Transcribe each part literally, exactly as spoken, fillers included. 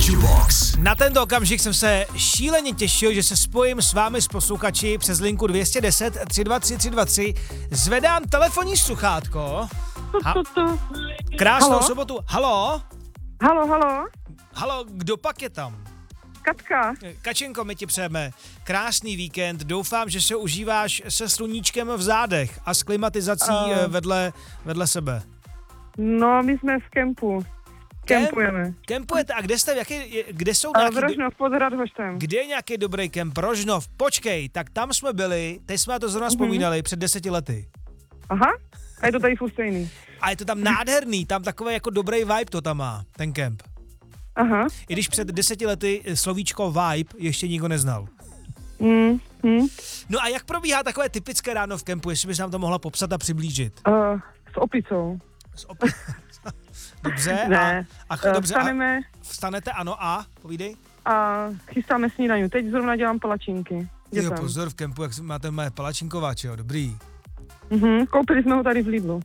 Energy Box. Na tento okamžik jsem se šíleně těšil, že se spojím s vámi s posluchači přes linku dvě stě deset tři dva tři tři dva tři. Zvedám telefonní sluchátko. Ha- Krásnou Halo? sobotu. Halo? Halo, halo, Halo, kdo pak je tam? Katka. Kačenko, my ti přejeme krásný víkend. Doufám, že se užíváš se sluníčkem v zádech a s klimatizací Uh. vedle, vedle sebe. No, my jsme v kempu. Kempujeme. Kempujete a kde jste, jaký, je- kde jsou A nějaký... v Rožnov pod Radhoštem. Kde je nějaký dobrý kemp? Rožnov, počkej, tak tam jsme byli, teď jsme na to zrovna vzpomínali, před deseti lety. Aha, a je to tady furt stejný. A je to tam nádherný, tam takový jako dobrý vibe to tam má, ten kemp. Aha. I když před deseti lety slovíčko vibe ještě nikdo neznal. Mm, mm. No a jak probíhá takové typické ráno v kempu, jestli bys nám to mohla popsat a přiblížit? Uh, s opicou. S op- Dobře, Ne. a, a, Uh, dobře a Vstaneme vstanete, ano a, povídej. a chystáme snídaní. Teď zrovna dělám palačinky. Jo, Dětem. pozor, v kempu, jak máte mé palačinkováče, jo, dobrý. Mhm, koupili jsme ho tady v Lidlu.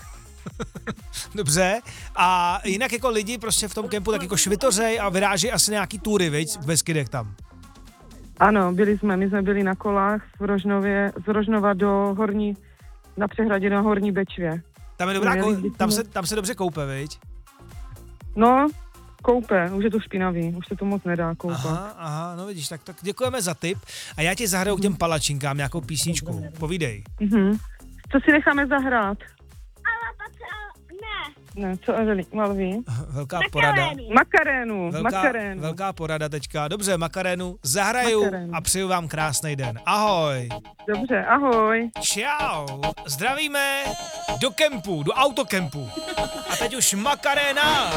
Dobře, a jinak jako lidi prostě v tom kempu tak jako švitořej a vyráží asi nějaký túry, viď, v Beskydech tam. Ano, byli jsme, my jsme byli na kolách v Rožnově, z Rožnova do Horní, na přehradě na Horní Bečvě. Tam je dobrá, No, kou- lidi- tam se, tam se dobře koupe, viď? No, koupe, už je to špinavý, už se to moc nedá koupat. Aha, aha, no vidíš, tak, tak děkujeme za tip a já ti zahraju k těm palačinkám nějakou písničku, povídej. Mhm. Co si necháme zahrát? Ne, Ne, co Eveli, Malví? Velká porada. Makarénu, Velká, makarénu. velká porada teďka. Dobře, makarénu zahraju Makarénu. a přeju vám krásný den. Ahoj. Dobře, ahoj. Čau. Zdravíme do kempu, do autokempu. A teď už makaréna.